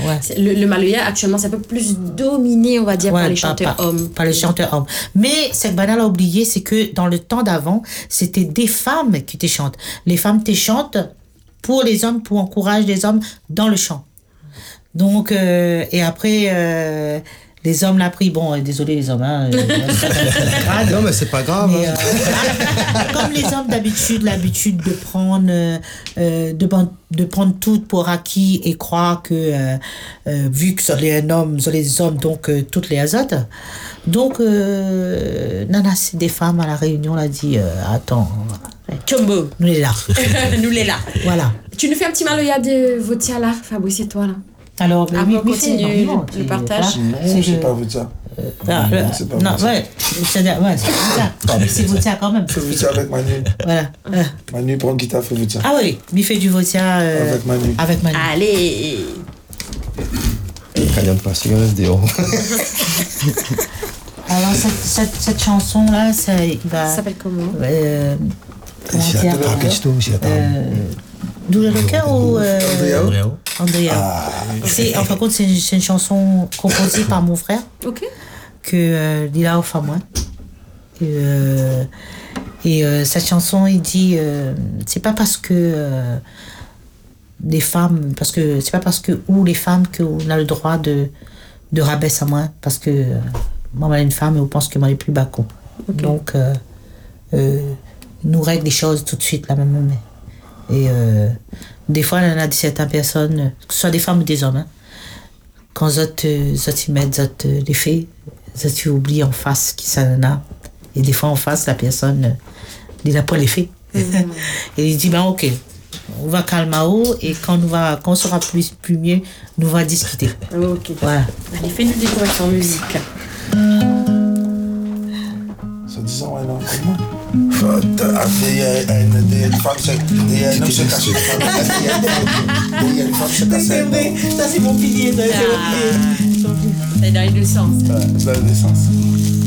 Ouais. Le maloya, actuellement, c'est un peu plus dominé, on va dire, par les chanteurs hommes. Par les chanteurs hommes. Mais ce que Banal a oublié, c'est que dans le temps d'avant, c'était des femmes qui te chantent. Les femmes te chantent pour les hommes, pour encourager les hommes dans le chant. Donc, et après, les hommes l'ont pris. Bon, désolé les hommes, hein. Non, mais c'est pas grave. Mais, comme les hommes d'habitude, l'habitude de prendre, de prendre tout pour acquis et croire que, vu que sur les hommes, donc toutes les azotes. Donc, Nana, c'est des femmes à la réunion, on a dit, attends. Chombo. Nous les là. Nous les là. Voilà. Tu nous fais un petit maloya de Votia là, Fabrice, et toi là. Alors, on continue le partage. Non, je sais pas vous ça. Non, ouais, c'est ça. Mais c'est Votia quand même. Fais vous ça avec Manu. Voilà. Manu prend guitare, fais vous ça. Ah oui, il fait du Votia avec Manu. Allez. Kalian pasti kan dehors. Alors cette chanson là, ça s'appelle comment? Comment dire? Douleur de cœur ou Andrea. C'est en fin de compte c'est une chanson composée par mon frère. Ok. Que il a offert à moi. Et cette chanson il dit c'est pas parce que les femmes, parce que c'est pas parce que ou les femmes qu'on a le droit de rabaisser à moi, parce que moi je suis une femme et on pense que moi je suis plus bas qu'on. Okay. Donc nous règle les choses tout de suite la même. Et des fois il y en a certaines personnes, que ce soit des femmes ou des hommes, hein, quand ils mettent les faits, ils oublient en face qui ça en a, et des fois en face la personne il n'a pas les faits. Et il dit ben ok, on va calmer et quand on sera plus mieux, nous va discuter. Ok. Voilà. Allez, fais-nous découvrir ton musique. Ça dit ça, ouais, non, comment? Il y a une femme il y a un homme se cache. Il y a une femme se cache. C'est vrai, ça c'est mon pilier. C'est dans les deux sens. Ouais, c'est dans les deux sens.